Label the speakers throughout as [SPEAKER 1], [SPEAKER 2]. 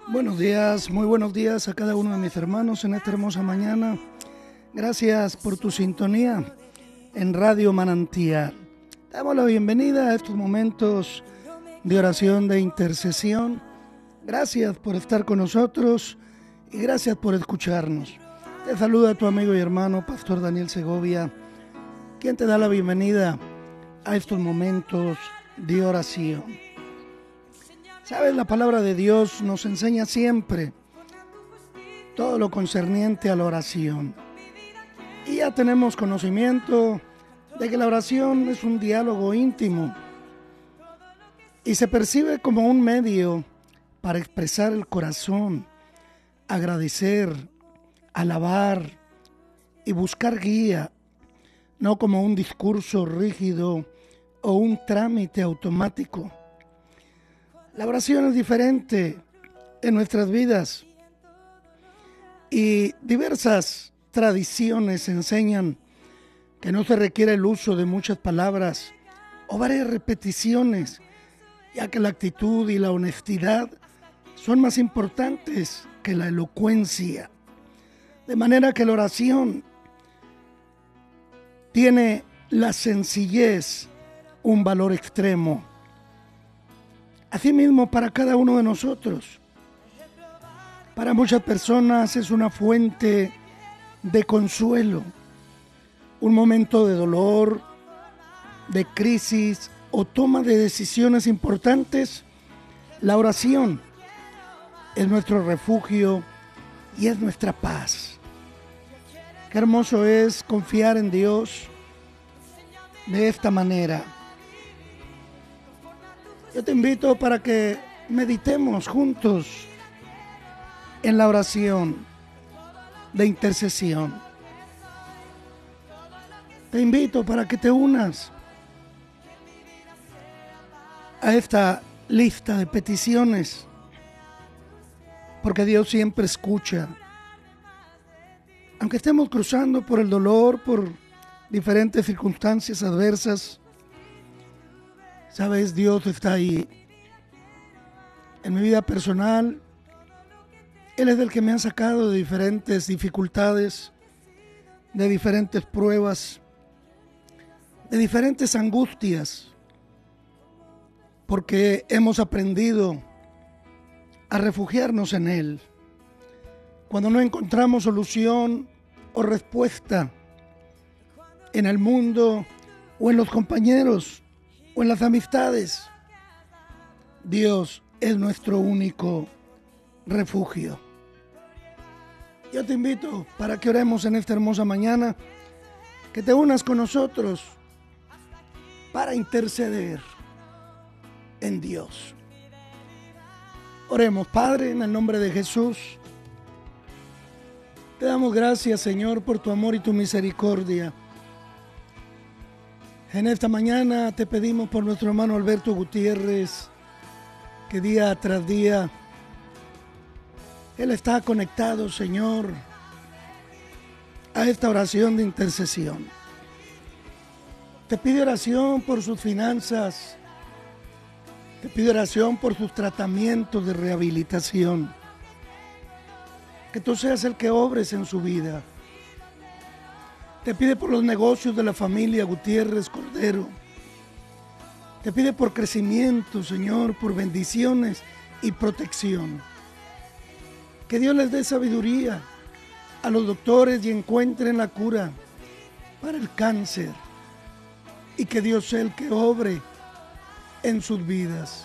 [SPEAKER 1] Buenos días, muy buenos días a cada uno de mis hermanos en esta hermosa mañana. Gracias por tu sintonía en Radio Manantial. Damos la bienvenida a estos momentos de oración, de intercesión. Gracias por estar con nosotros y gracias por escucharnos. Te saluda tu amigo y hermano, Pastor Daniel Segovia, quien te da la bienvenida a estos momentos de oración. Sabes, la palabra de Dios nos enseña siempre todo lo concerniente a la oración. Y ya tenemos conocimiento de que la oración es un diálogo íntimo y se percibe como un medio para expresar el corazón, agradecer, alabar y buscar guía, no como un discurso rígido o un trámite automático. La oración es diferente en nuestras vidas y diversas tradiciones enseñan que no se requiere el uso de muchas palabras o varias repeticiones, ya que la actitud y la honestidad son más importantes que la elocuencia. De manera que la oración tiene la sencillez, un valor extremo. Asimismo, para cada uno de nosotros, para muchas personas es una fuente de consuelo, un momento de dolor, de crisis o toma de decisiones importantes. La oración es nuestro refugio y es nuestra paz. Qué hermoso es confiar en Dios de esta manera. Yo te invito para que meditemos juntos en la oración de intercesión. Te invito para que te unas a esta lista de peticiones, porque Dios siempre escucha. Aunque estemos cruzando por el dolor, por diferentes circunstancias adversas, sabes, Dios está ahí. En mi vida personal, Él es el que me ha sacado de diferentes dificultades, de diferentes pruebas, de diferentes angustias, porque hemos aprendido a refugiarnos en Él. Cuando no encontramos solución o respuesta en el mundo o en los compañeros o en las amistades, Dios es nuestro único refugio. Yo te invito para que oremos en esta hermosa mañana, que te unas con nosotros para interceder en Dios. Oremos. Padre, en el nombre de Jesús, te damos gracias, Señor, por tu amor y tu misericordia. En esta mañana te pedimos por nuestro hermano Alberto Gutiérrez, que día tras día Él está conectado, Señor, a esta oración de intercesión. Te pido oración por sus finanzas, te pido oración por sus tratamientos de rehabilitación. Que tú seas el que obres en su vida. Te pide por los negocios de la familia Gutiérrez Cordero. Te pide por crecimiento, Señor, por bendiciones y protección. Que Dios les dé sabiduría a los doctores y encuentren la cura para el cáncer. Y que Dios sea el que obre en sus vidas.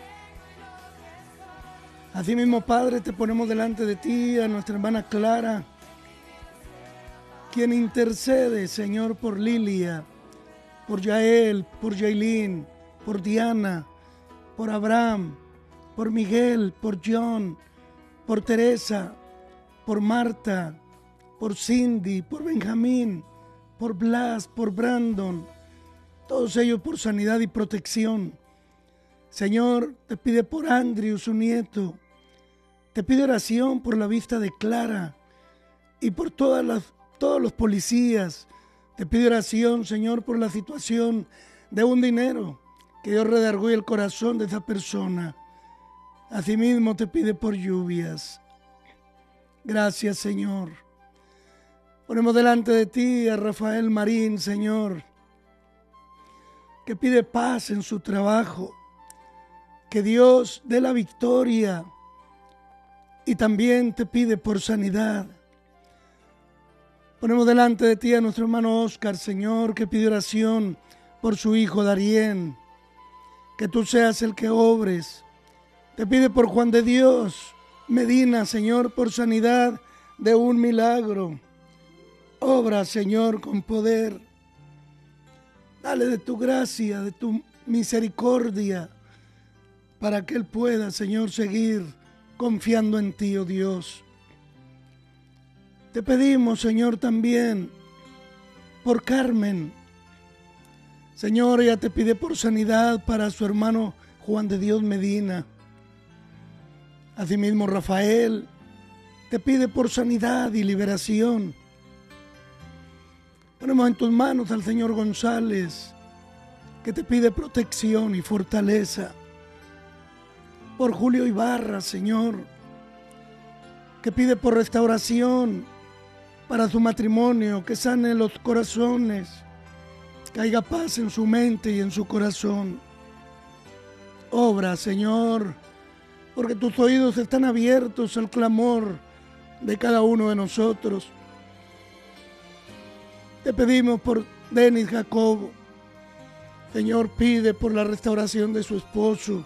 [SPEAKER 1] Asimismo, Padre, te ponemos delante de ti a nuestra hermana Clara, quien intercede, Señor, por Lilia, por Yael, por Yailin, por Diana, por Abraham, por Miguel, por John, por Teresa, por Marta, por Cindy, por Benjamín, por Blas, por Brandon, todos ellos por sanidad y protección. Señor, te pide por Andrew, su nieto, te pido oración por la vista de Clara y por todos los policías. Te pido oración, Señor, por la situación de un dinero, que Dios redarguye el corazón de esa persona. Asimismo te pide por lluvias. Gracias, Señor. Ponemos delante de ti a Rafael Marín, Señor, que pide paz en su trabajo. Que Dios dé la victoria. Y también te pide por sanidad. Ponemos delante de ti a nuestro hermano Oscar, Señor, que pide oración por su hijo Darien. Que tú seas el que obres. Te pide por Juan de Dios Medina, Señor, por sanidad de un milagro. Obra, Señor, con poder. Dale de tu gracia, de tu misericordia, para que él pueda, Señor, seguir confiando en ti, oh Dios. Te pedimos, Señor, también por Carmen. Señor, ella te pide por sanidad para su hermano Juan de Dios Medina. Asimismo, Rafael te pide por sanidad y liberación. Ponemos en tus manos al Señor González, que te pide protección y fortaleza. Por Julio Ibarra, Señor, que pide por restauración para su matrimonio, que sane los corazones, que haya paz en su mente y en su corazón. Obra, Señor, porque tus oídos están abiertos al clamor de cada uno de nosotros. Te pedimos por Denis Jacobo. Señor, pide por la restauración de su esposo,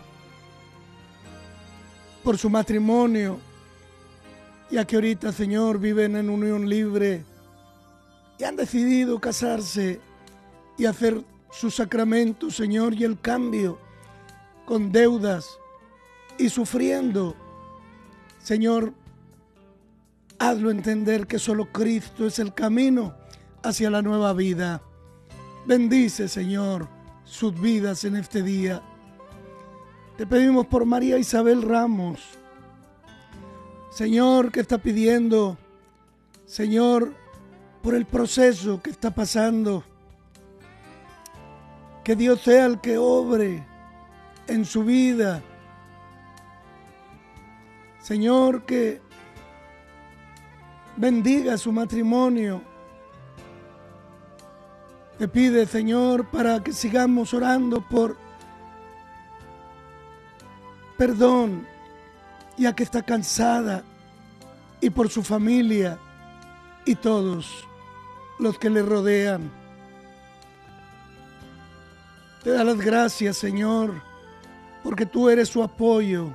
[SPEAKER 1] por su matrimonio, ya que ahorita, Señor, viven en unión libre y han decidido casarse y hacer su sacramento, Señor, y el cambio con deudas y sufriendo. Señor, hazlo entender que solo Cristo es el camino hacia la nueva vida. Bendice, Señor, sus vidas en este día. Te pedimos por María Isabel Ramos, Señor, que está pidiendo, Señor, por el proceso que está pasando. Que Dios sea el que obre en su vida. Señor, que bendiga su matrimonio. Te pide, Señor, para que sigamos orando por perdón, ya que está cansada, y por su familia y todos los que le rodean. Te da las gracias, Señor, porque tú eres su apoyo.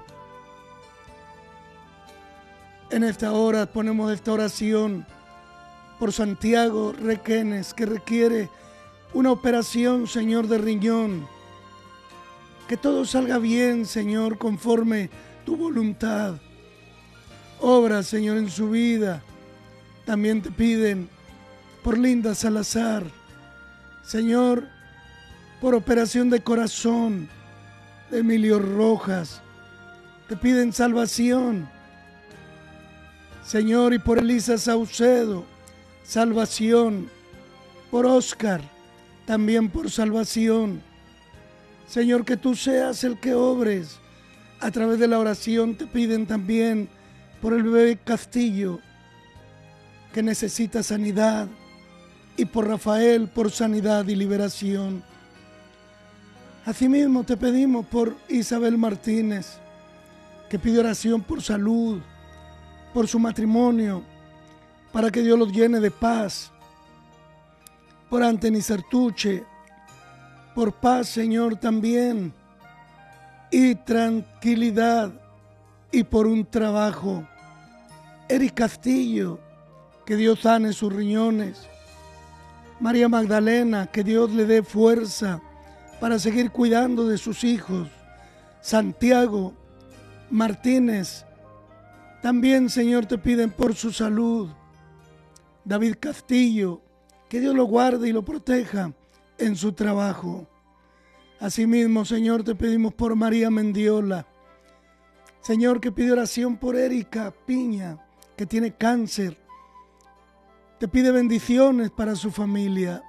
[SPEAKER 1] En esta hora ponemos esta oración por Santiago Requenes, que requiere una operación, Señor, de riñón. Que todo salga bien, Señor, conforme tu voluntad. Obra, Señor, en su vida. También te piden por Linda Salazar, Señor, por operación de corazón de Emilio Rojas. Te piden salvación, Señor, y por Elisa Saucedo, salvación. Por Oscar, también por salvación. Señor, que tú seas el que obres. A través de la oración te piden también por el bebé Castillo, que necesita sanidad, y por Rafael, por sanidad y liberación. Asimismo te pedimos por Isabel Martínez, que pide oración por salud, por su matrimonio, para que Dios los llene de paz. Por Anthony Sertuche, por paz, Señor, también, y tranquilidad, y por un trabajo. Eric Castillo, que Dios sane sus riñones. María Magdalena, que Dios le dé fuerza para seguir cuidando de sus hijos. Santiago Martínez, también, Señor, te piden por su salud. David Castillo, que Dios lo guarde y lo proteja en su trabajo. Asimismo, Señor, te pedimos por María Mendiola. Señor, que pide oración por Erika Piña, que tiene cáncer. Te pide bendiciones para su familia.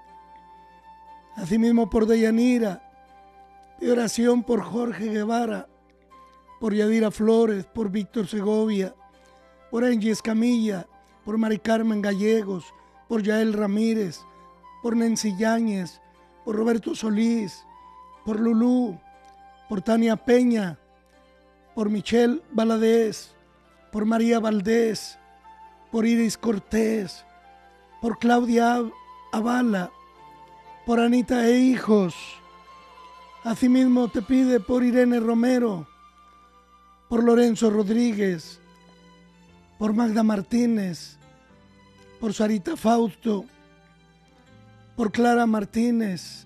[SPEAKER 1] Asimismo por Deyanira. Pide oración por Jorge Guevara, por Yadira Flores, por Víctor Segovia, por Angie Escamilla, por Mari Carmen Gallegos, por Yael Ramírez, por Nancy Yáñez, por Roberto Solís, por Lulú, por Tania Peña, por Michelle Valadez, por María Valdés, por Iris Cortés, por Claudia Avala, por Anita e hijos. Asimismo te pide por Irene Romero, por Lorenzo Rodríguez, por Magda Martínez, por Sarita Fausto, por Clara Martínez.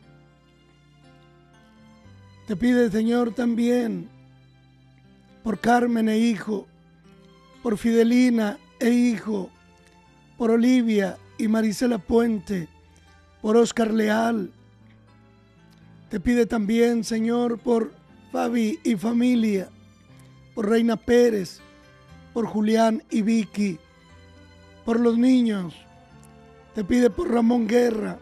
[SPEAKER 1] Te pide, Señor, también por Carmen e hijo, por Fidelina e hijo, por Olivia y Marisela Puente, por Oscar Leal. Te pide también, Señor, por Fabi y familia, por Reina Pérez, por Julián y Vicky, por los niños. Te pide por Ramón Guerra,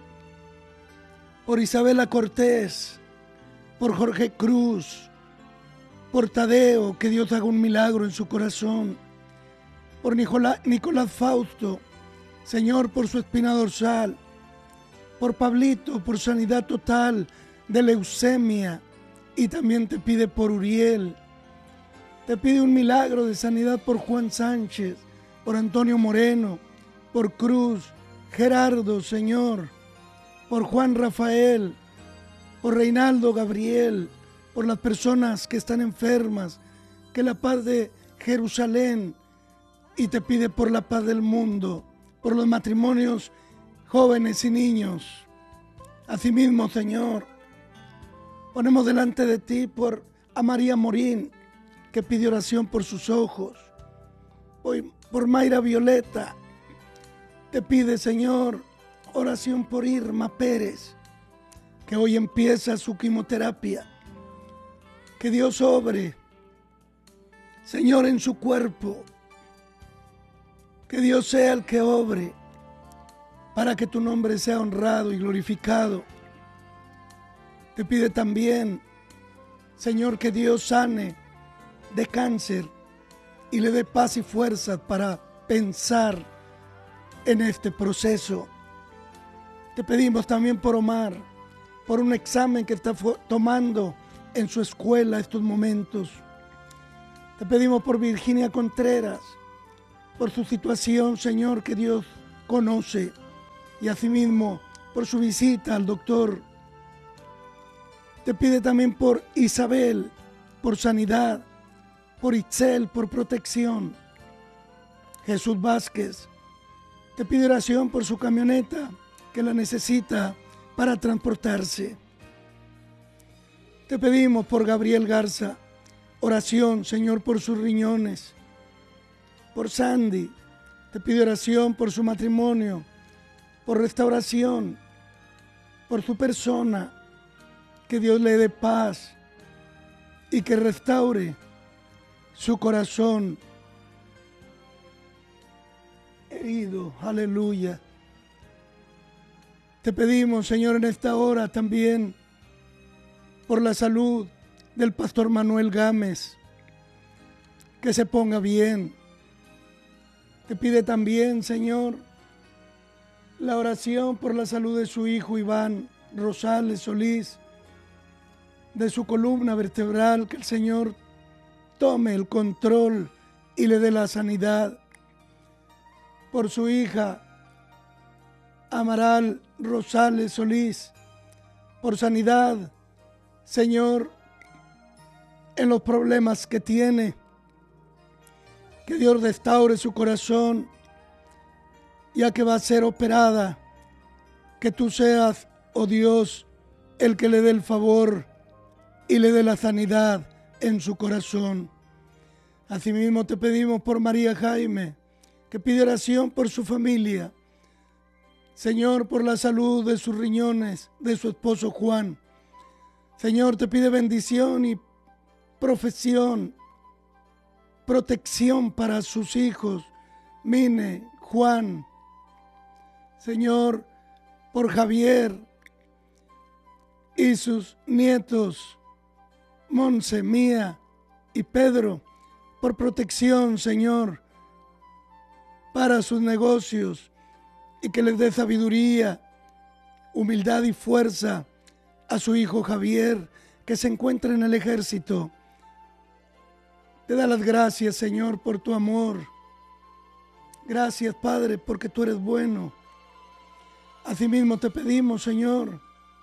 [SPEAKER 1] por Isabela Cortés, por Jorge Cruz, por Tadeo, que Dios haga un milagro en su corazón, por Nicolás Fausto, Señor, por su espina dorsal, por Pablito, por sanidad total de leucemia, y también te pide por Uriel. Te pide un milagro de sanidad por Juan Sánchez, por Antonio Moreno, por Cruz, Gerardo, Señor, por Juan Rafael, por Reinaldo Gabriel, por las personas que están enfermas, que la paz de Jerusalén, y te pide por la paz del mundo, por los matrimonios jóvenes y niños. Asimismo, Señor, ponemos delante de ti por a María Morín, que pide oración por sus ojos. Hoy por Mayra Violeta, te pide, Señor, oración por Irma Pérez, que hoy empieza su quimioterapia. Que Dios obre, Señor, en su cuerpo. Que Dios sea el que obre para que tu nombre sea honrado y glorificado. Te pide también, Señor, que Dios sane de cáncer y le dé paz y fuerza para pensar en este proceso. Te pedimos también por Omar, por un examen que está tomando en su escuela estos momentos. Te pedimos por Virginia Contreras, por su situación, Señor, que Dios conoce, y asimismo por su visita al doctor. Te pide también por Isabel, por sanidad, por Itzel, por protección. Jesús Vázquez, te pide oración por su camioneta, que la necesita para transportarse. Te pedimos por Gabriel Garza, oración, Señor, por sus riñones. Por Sandy, te pide oración por su matrimonio, por restauración, por su persona, que Dios le dé paz y que restaure su corazón herido. Aleluya. Te pedimos, Señor, en esta hora también por la salud del pastor Manuel Gámez, que se ponga bien. Te pide también, Señor, la oración por la salud de su hijo Iván Rosales Solís, de su columna vertebral, que el Señor tome el control y le dé la sanidad. Por su hija Amaral Rosales Solís, por sanidad, Señor, en los problemas que tiene. Que Dios restaure su corazón, ya que va a ser operada. Que tú seas, oh Dios, el que le dé el favor y le dé la sanidad en su corazón. Asimismo te pedimos por María Jaime, que pide oración por su familia. Señor, por la salud de sus riñones, de su esposo Juan. Señor, te pide bendición y protección para sus hijos, Mine, Juan. Señor, por Javier y sus nietos, Monse, Mía, y Pedro, por protección, Señor, para sus negocios, y que les dé sabiduría, humildad y fuerza a su hijo Javier, que se encuentra en el ejército. Te da las gracias, Señor, por tu amor. Gracias, Padre, porque tú eres bueno. Asimismo te pedimos, Señor,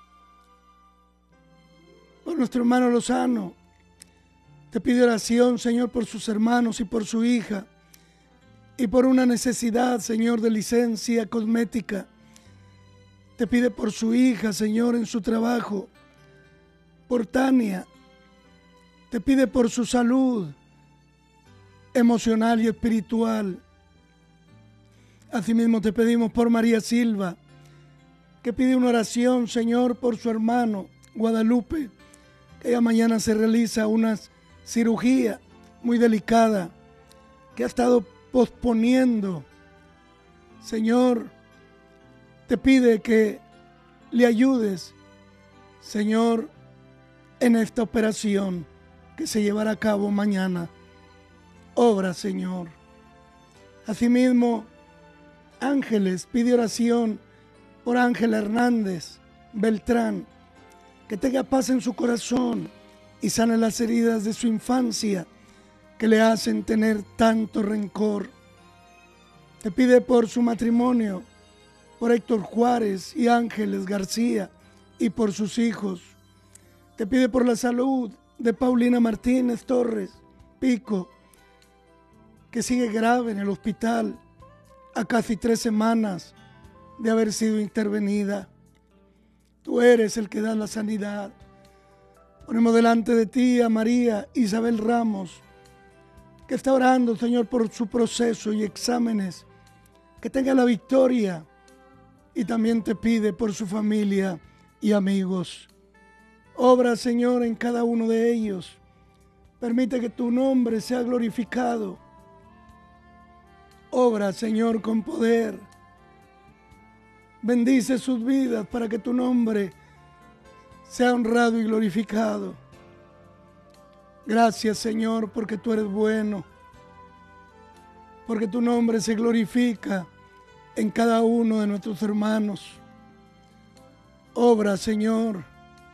[SPEAKER 1] por nuestro hermano Lozano. Te pido oración, Señor, por sus hermanos y por su hija, y por una necesidad, Señor, de licencia cosmética. Te pide por su hija, Señor, en su trabajo, por Tania. Te pide por su salud emocional y espiritual. Asimismo te pedimos por María Silva, que pide una oración, Señor, por su hermano Guadalupe, que ella mañana se realiza una cirugía muy delicada que ha estado posponiendo. Señor, te pide que le ayudes, Señor, en esta operación que se llevará a cabo mañana. Obra, Señor. Asimismo, Ángeles pide oración por Ángela Hernández Beltrán, que tenga paz en su corazón y sane las heridas de su infancia que le hacen tener tanto rencor. Te pide por su matrimonio, por Héctor Juárez y Ángeles García y por sus hijos. Te pide por la salud de Paulina Martínez Torres Pico, que sigue grave en el hospital a casi 3 semanas de haber sido intervenida. Tú eres el que da la sanidad. Ponemos delante de ti a María Isabel Ramos, que está orando, Señor, por su proceso y exámenes, que tenga la victoria, y también te pide por su familia y amigos. Obra, Señor, en cada uno de ellos. Permite que tu nombre sea glorificado. Obra, Señor, con poder. Bendice sus vidas para que tu nombre sea honrado y glorificado. Gracias, Señor, porque tú eres bueno, porque tu nombre se glorifica en cada uno de nuestros hermanos. Obra, Señor.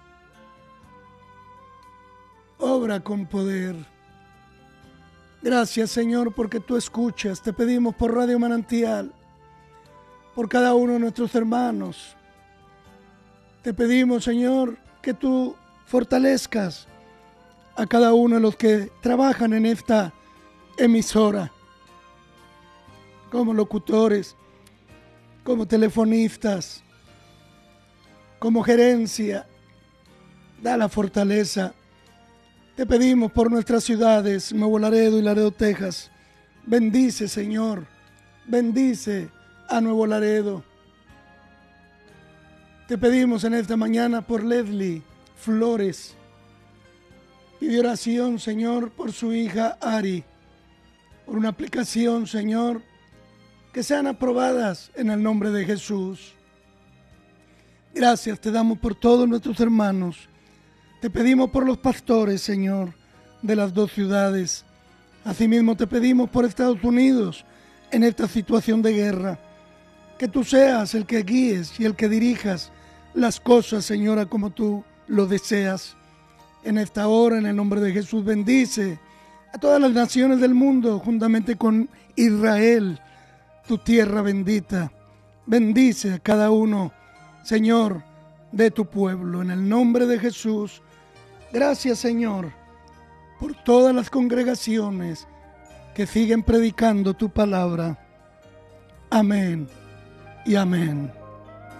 [SPEAKER 1] Obra con poder. Gracias, Señor, porque tú escuchas. Te pedimos por Radio Manantial, por cada uno de nuestros hermanos. Te pedimos, Señor, que tú fortalezcas a cada uno de los que trabajan en esta emisora, como locutores, como telefonistas, como gerencia. Da la fortaleza. Te pedimos por nuestras ciudades, Nuevo Laredo y Laredo, Texas. Bendice, Señor. Bendice a Nuevo Laredo. Te pedimos en esta mañana por Leslie Flores. Pide oración, Señor, por su hija Ari, por una aplicación, Señor, que sean aprobadas en el nombre de Jesús. Gracias te damos por todos nuestros hermanos. Te pedimos por los pastores, Señor, de las 2 ciudades. Asimismo te pedimos por Estados Unidos en esta situación de guerra. Que tú seas el que guíes y el que dirijas las cosas, Señora, como tú lo deseas. En esta hora, en el nombre de Jesús, bendice a todas las naciones del mundo, juntamente con Israel, tu tierra bendita. Bendice a cada uno, Señor, de tu pueblo. En el nombre de Jesús, gracias, Señor, por todas las congregaciones que siguen predicando tu palabra. Amén y amén.